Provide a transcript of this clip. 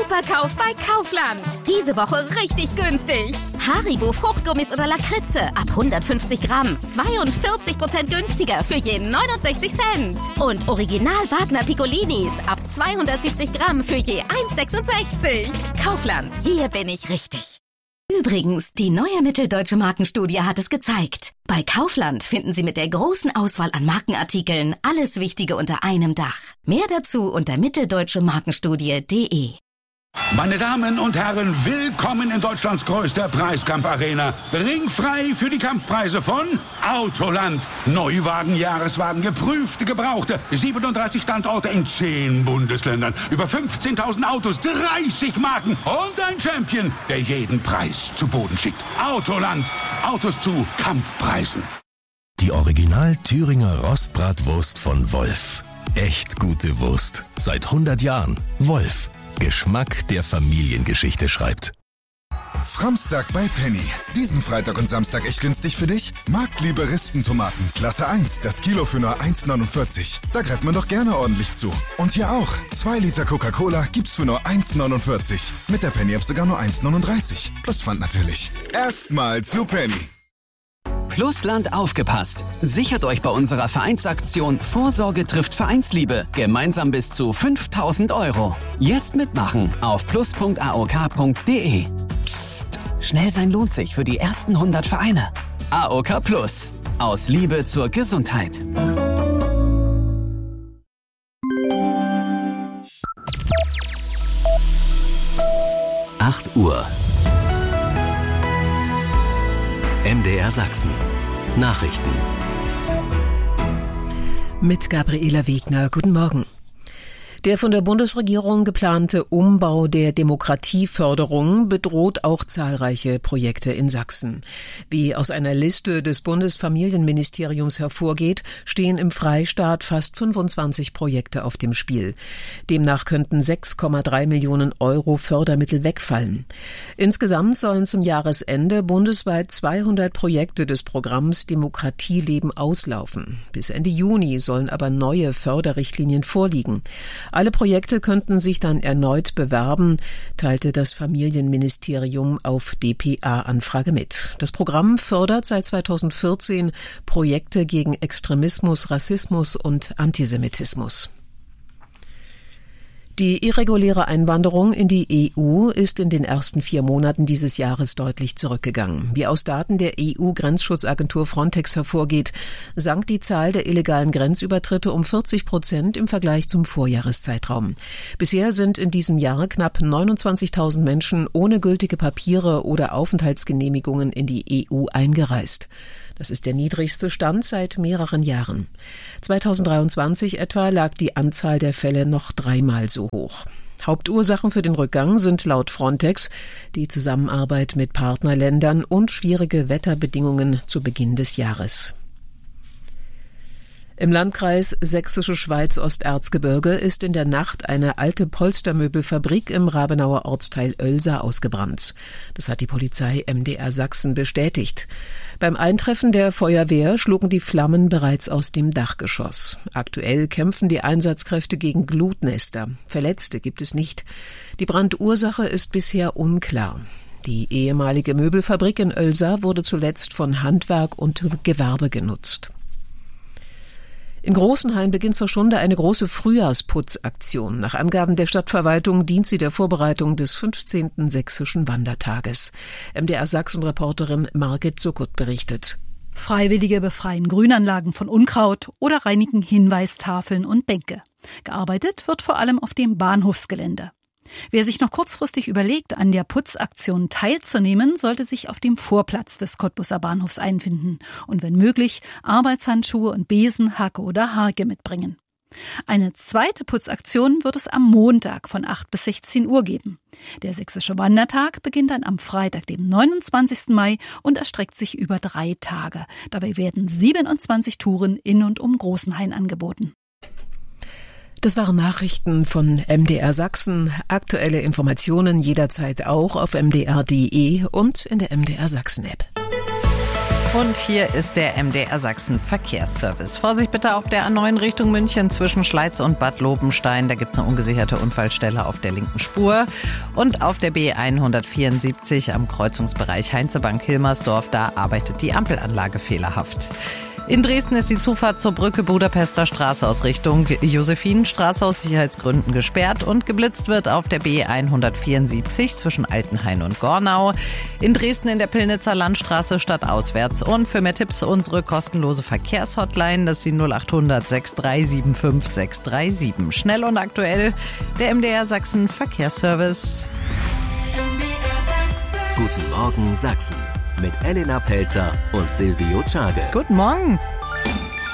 Superkauf bei Kaufland. Diese Woche richtig günstig. Haribo Fruchtgummis oder Lakritze ab 150 Gramm. 42% günstiger für je 69 Cent. Und Original Wagner Piccolinis ab 270 Gramm für je 1,66. Kaufland, hier bin ich richtig. Übrigens, die neue Mitteldeutsche Markenstudie hat es gezeigt. Bei Kaufland finden Sie mit der großen Auswahl an Markenartikeln alles Wichtige unter einem Dach. Mehr dazu unter mitteldeutschemarkenstudie.de. Meine Damen und Herren, willkommen in Deutschlands größter Preiskampfarena. Ringfrei für die Kampfpreise von Autoland. Neuwagen, Jahreswagen, geprüfte, gebrauchte. 37 Standorte in 10 Bundesländern. Über 15.000 Autos, 30 Marken und ein Champion, der jeden Preis zu Boden schickt. Autoland. Autos zu Kampfpreisen. Die Original Thüringer Rostbratwurst von Wolf. Echt gute Wurst. Seit 100 Jahren. Wolf. Geschmack, der Familiengeschichte schreibt. Framstag bei Penny. Diesen Freitag und Samstag echt günstig für dich? Marktliebe Rispentomaten, Klasse 1, das Kilo für nur 1,49. Da greift man doch gerne ordentlich zu. Und hier auch, 2 Liter Coca-Cola gibt's für nur 1,49. Mit der Penny-App sogar nur 1,39. Plus Pfand natürlich. Erstmal zu Penny. Plusland aufgepasst. Sichert euch bei unserer Vereinsaktion Vorsorge trifft Vereinsliebe gemeinsam bis zu 5.000 €. Jetzt mitmachen auf plus.aok.de. Psst, schnell sein lohnt sich für die ersten 100 Vereine. AOK Plus. Aus Liebe zur Gesundheit. Uhr. MDR Sachsen. Nachrichten. Mit Gabriela Wegner. Guten Morgen. Der von der Bundesregierung geplante Umbau der Demokratieförderung bedroht auch zahlreiche Projekte in Sachsen. Wie aus einer Liste des Bundesfamilienministeriums hervorgeht, stehen im Freistaat fast 25 Projekte auf dem Spiel. Demnach könnten 6,3 Millionen € Fördermittel wegfallen. Insgesamt sollen zum Jahresende bundesweit 200 Projekte des Programms Demokratieleben auslaufen. Bis Ende Juni sollen aber neue Förderrichtlinien vorliegen. Alle Projekte könnten sich dann erneut bewerben, teilte das Familienministerium auf dpa-Anfrage mit. Das Programm fördert seit 2014 Projekte gegen Extremismus, Rassismus und Antisemitismus. Die irreguläre Einwanderung in die EU ist in den ersten 4 Monaten dieses Jahres deutlich zurückgegangen. Wie aus Daten der EU-Grenzschutzagentur Frontex hervorgeht, sank die Zahl der illegalen Grenzübertritte um 40% im Vergleich zum Vorjahreszeitraum. Bisher sind in diesem Jahr knapp 29.000 Menschen ohne gültige Papiere oder Aufenthaltsgenehmigungen in die EU eingereist. Das ist der niedrigste Stand seit mehreren Jahren. 2023 etwa lag die Anzahl der Fälle noch 3-mal so hoch. Hauptursachen für den Rückgang sind laut Frontex die Zusammenarbeit mit Partnerländern und schwierige Wetterbedingungen zu Beginn des Jahres. Im Landkreis Sächsische Schweiz-Osterzgebirge ist in der Nacht eine alte Polstermöbelfabrik im Rabenauer Ortsteil Oelsa ausgebrannt. Das hat die Polizei MDR Sachsen bestätigt. Beim Eintreffen der Feuerwehr schlugen die Flammen bereits aus dem Dachgeschoss. Aktuell kämpfen die Einsatzkräfte gegen Glutnester. Verletzte gibt es nicht. Die Brandursache ist bisher unklar. Die ehemalige Möbelfabrik in Oelsa wurde zuletzt von Handwerk und Gewerbe genutzt. In Großenhain beginnt zur Stunde eine große Frühjahrsputzaktion. Nach Angaben der Stadtverwaltung dient sie der Vorbereitung des 15. Sächsischen Wandertages. MDR Sachsen-Reporterin Margit Suckut berichtet. Freiwillige befreien Grünanlagen von Unkraut oder reinigen Hinweistafeln und Bänke. Gearbeitet wird vor allem auf dem Bahnhofsgelände. Wer sich noch kurzfristig überlegt, an der Putzaktion teilzunehmen, sollte sich auf dem Vorplatz des Cottbuser Bahnhofs einfinden und wenn möglich Arbeitshandschuhe und Besen, Hacke oder Harke mitbringen. Eine zweite Putzaktion wird es am Montag von 8 bis 16 Uhr geben. Der Sächsische Wandertag beginnt dann am Freitag, dem 29. Mai und erstreckt sich über 3 Tage. Dabei werden 27 Touren in und um Großenhain angeboten. Das waren Nachrichten von MDR Sachsen. Aktuelle Informationen jederzeit auch auf mdr.de und in der MDR Sachsen App. Und hier ist der MDR Sachsen Verkehrsservice. Vorsicht bitte auf der A9 Richtung München zwischen Schleiz und Bad Lobenstein. Da gibt es eine ungesicherte Unfallstelle auf der linken Spur. Und auf der B174 am Kreuzungsbereich Heinzebank-Hilmersdorf, da arbeitet die Ampelanlage fehlerhaft. In Dresden ist die Zufahrt zur Brücke Budapester Straße aus Richtung Josephinenstraße aus Sicherheitsgründen gesperrt und geblitzt wird auf der B174 zwischen Altenhain und Gornau. In Dresden in der Pillnitzer Landstraße stadtauswärts. Und für mehr Tipps unsere kostenlose Verkehrshotline, das ist die 0800 6375 637. Schnell und aktuell, der MDR Sachsen Verkehrsservice. Guten Morgen Sachsen mit Elena Pelzer und Silvio Czage. Guten Morgen.